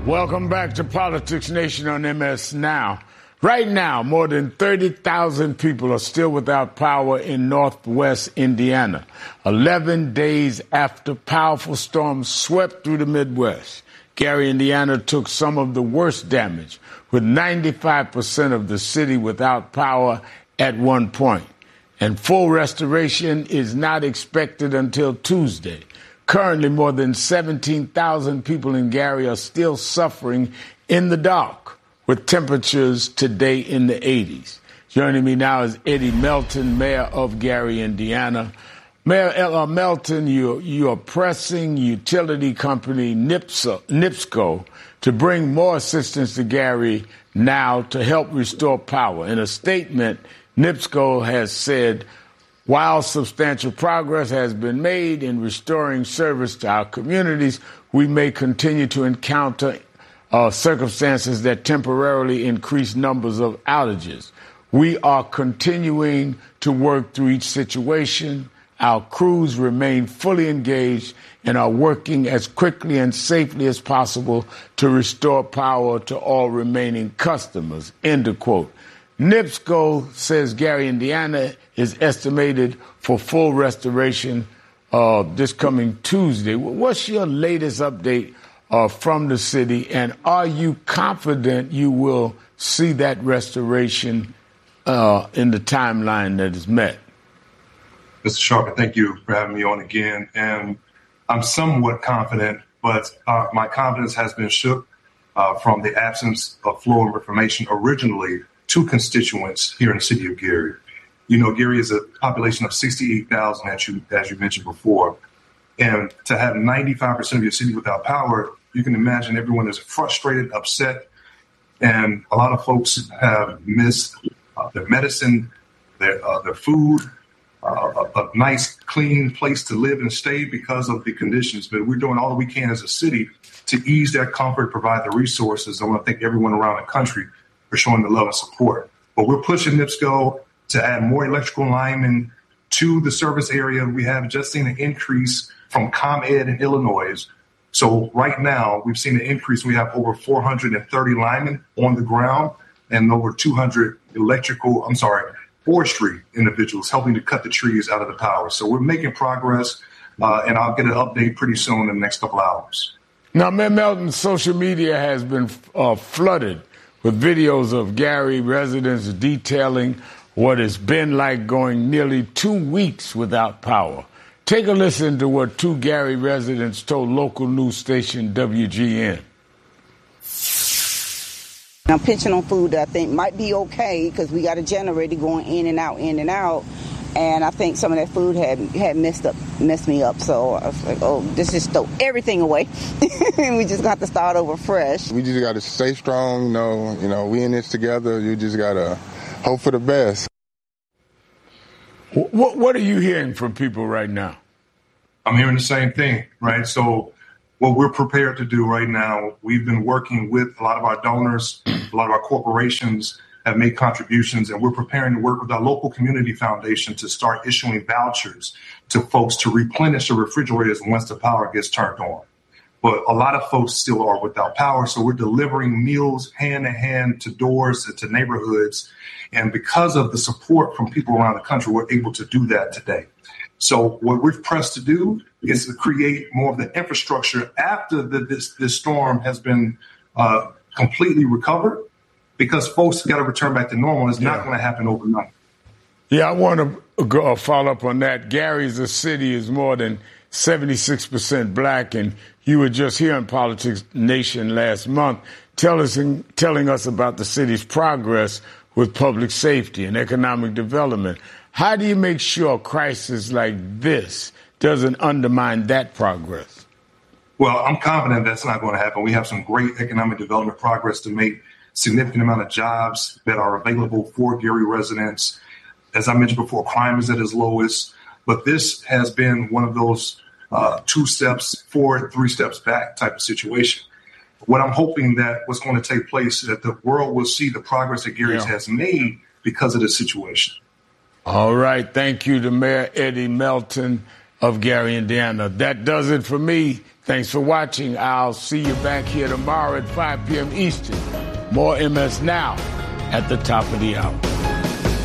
Welcome back to Politics Nation on MS Now. Right now, more than 30,000 people are still without power in northwest Indiana, 11 days after powerful storms swept through the Midwest. Gary, Indiana took some of the worst damage, with 95% of the city without power at one point. And full restoration is not expected until Tuesday. Currently, more than 17,000 people in Gary are still suffering in the dark, with temperatures today in the 80s. Joining me now is Eddie Melton, mayor of Gary, Indiana. Mayor Melton, you are pressing utility company NIPSCO to bring more assistance to Gary now to help restore power. In a statement, NIPSCO has said, while substantial progress has been made in restoring service to our communities, we may continue to encounter circumstances that temporarily increase numbers of outages. We are continuing to work through each situation. Our crews remain fully engaged and are working as quickly and safely as possible to restore power to all remaining customers. End of quote. NIPSCO says Gary, Indiana is estimated for full restoration this coming Tuesday. What's your latest update from the city, and are you confident you will see that restoration in the timeline that is met? Mr. Sharp, thank you for having me on again. And I'm somewhat confident, but my confidence has been shook from the absence of flow of information originally to constituents here in the city of Gary. You know, Gary is a population of 68,000, as you mentioned before. And to have 95% of your city without power, you can imagine everyone is frustrated, upset, and a lot of folks have missed their medicine, their food, a nice, clean place to live and stay because of the conditions. But we're doing all that we can as a city to ease that comfort, provide the resources. I want to thank everyone around the country for showing the love and support. But we're pushing NIPSCO to add more electrical linemen to the service area. We have just seen an increase from ComEd in Illinois. So right now, we've seen an increase. We have over 430 linemen on the ground and over 200 forestry individuals helping to cut the trees out of the power. So we're making progress, and I'll get an update pretty soon in the next couple hours. Now, Mayor Melton, social media has been flooded with videos of Gary residents detailing what it's been like going nearly 2 weeks without power. Take a listen to what two Gary residents told local news station WGN. I'm pitching on food that I think might be okay because we got a generator going in and out. And I think some of that food had messed me up. So I was like, oh, this just throw everything away. And we just got to start over fresh. We just got to stay strong. You know, we in this together. You just got to hope for the best. What are you hearing from people right now? I'm hearing the same thing, right? So what we're prepared to do right now, we've been working with a lot of our donors, a lot of our corporations have made contributions, and we're preparing to work with our local community foundation to start issuing vouchers to folks to replenish the refrigerators once the power gets turned on. But a lot of folks still are without power, so we're delivering meals hand to hand to doors, to neighborhoods. And because of the support from people around the country, we're able to do that today. So what we're pressed to do is to create more of the infrastructure after this storm has been completely recovered, because folks got to return back to normal. It's not going to happen overnight. Yeah, I want to follow up on that. Gary's a city is more than 76% black, and you were just here on Politics Nation last month telling us about the city's progress with public safety and economic development. How do you make sure a crisis like this doesn't undermine that progress? Well, I'm confident that's not going to happen. We have some great economic development progress to make significant amount of jobs that are available for Gary residents. As I mentioned before, crime is at its lowest, but this has been one of those 2 steps forward, 3 steps back type of situation. What I'm hoping that what's going to take place is that the world will see the progress that Gary has made because of this situation. All right. Thank you to Mayor Eddie Melton. of Gary, Indiana. That does it for me. Thanks for watching. I'll see you back here tomorrow at 5 p.m. Eastern. More MS Now at the top of the hour.